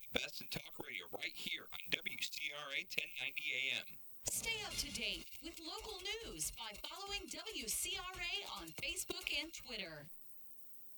best in talk radio right here on WCRA 1090 AM. Stay up to date with local news by following WCRA on Facebook and Twitter.